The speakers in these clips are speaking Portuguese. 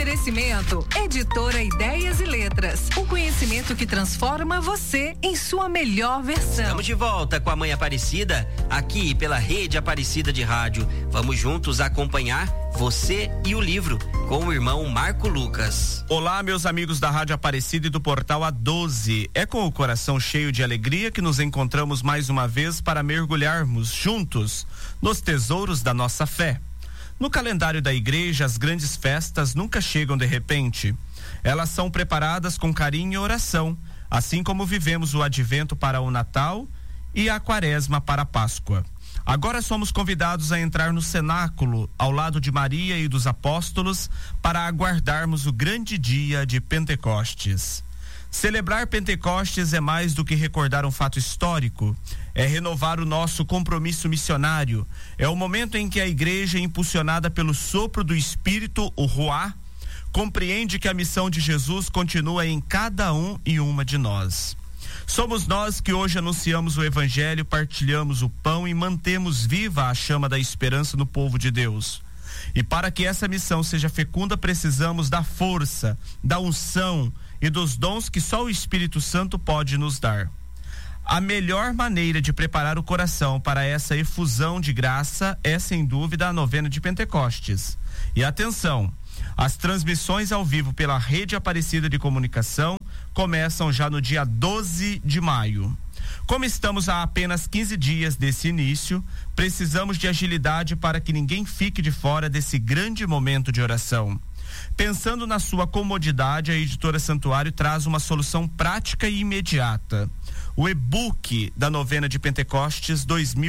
Oferecimento, Editora Ideias e Letras. O conhecimento que transforma você em sua melhor versão. Estamos de volta com a Mãe Aparecida, aqui pela Rede Aparecida de Rádio. Vamos juntos acompanhar Você e o Livro, com o irmão Marco Lucas. Olá, meus amigos da Rádio Aparecida e do Portal A12. É com o coração cheio de alegria que nos encontramos mais uma vez para mergulharmos juntos nos tesouros da nossa fé. No calendário da igreja, as grandes festas nunca chegam de repente. Elas são preparadas com carinho e oração, assim como vivemos o advento para o Natal e a quaresma para a Páscoa. Agora somos convidados a entrar no cenáculo, ao lado de Maria e dos apóstolos, para aguardarmos o grande dia de Pentecostes. Celebrar Pentecostes é mais do que recordar um fato histórico, é renovar o nosso compromisso missionário. É o momento em que a igreja, impulsionada pelo sopro do Espírito, o Ruá, compreende que a missão de Jesus continua em cada um e uma de nós. Somos nós que hoje anunciamos o Evangelho, partilhamos o pão e mantemos viva a chama da esperança no povo de Deus. E para que essa missão seja fecunda, precisamos da força, da unção e dos dons que só o Espírito Santo pode nos dar. A melhor maneira de preparar o coração para essa efusão de graça é, sem dúvida, a novena de Pentecostes. E atenção, as transmissões ao vivo pela Rede Aparecida de Comunicação começam já no dia 12 de maio. Como estamos a apenas 15 dias desse início, precisamos de agilidade para que ninguém fique de fora desse grande momento de oração. Pensando na sua comodidade, a Editora Santuário traz uma solução prática e imediata: o e-book da novena de Pentecostes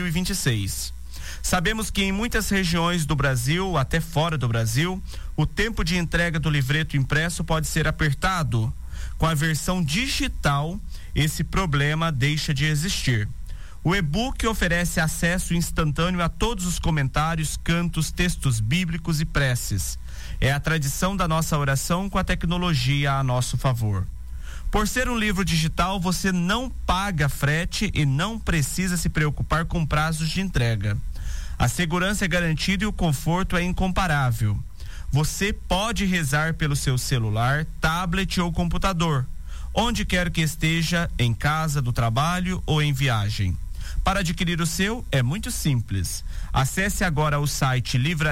2026. Sabemos que em muitas regiões do Brasil, até fora do Brasil, o tempo de entrega do livreto impresso pode ser apertado. Com a versão digital, esse problema deixa de existir. O e-book oferece acesso instantâneo a todos os comentários, cantos, textos bíblicos e preces. É a tradição da nossa oração com a tecnologia a nosso favor. Por ser um livro digital, você não paga frete e não precisa se preocupar com prazos de entrega. A segurança é garantida e o conforto é incomparável. Você pode rezar pelo seu celular, tablet ou computador, onde quer que esteja, em casa, do trabalho ou em viagem. Para adquirir o seu, é muito simples. Acesse agora o site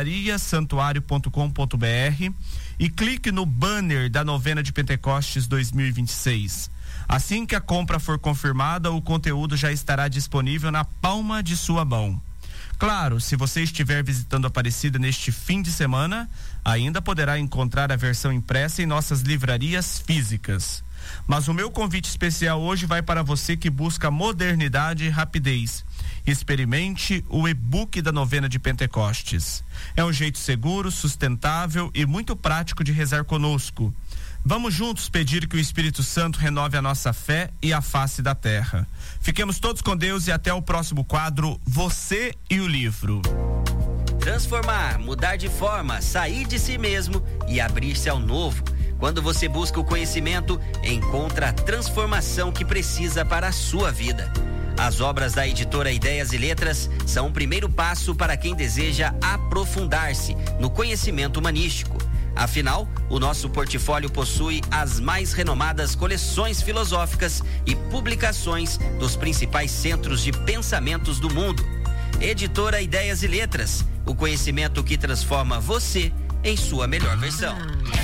livrariasantuario.com.br e clique no banner da novena de Pentecostes 2026. Assim que a compra for confirmada, o conteúdo já estará disponível na palma de sua mão. Claro, se você estiver visitando Aparecida neste fim de semana, ainda poderá encontrar a versão impressa em nossas livrarias físicas. Mas o meu convite especial hoje vai para você que busca modernidade e rapidez. Experimente o e-book da novena de Pentecostes. É um jeito seguro, sustentável e muito prático de rezar conosco. Vamos juntos pedir que o Espírito Santo renove a nossa fé e a face da terra. Fiquemos todos com Deus e até o próximo quadro, Você e o Livro. Transformar, mudar de forma, sair de si mesmo e abrir-se ao novo. Quando você busca o conhecimento, encontra a transformação que precisa para a sua vida. As obras da Editora Ideias e Letras são o primeiro passo para quem deseja aprofundar-se no conhecimento humanístico. Afinal, o nosso portfólio possui as mais renomadas coleções filosóficas e publicações dos principais centros de pensamentos do mundo. Editora Ideias e Letras, o conhecimento que transforma você em sua melhor versão.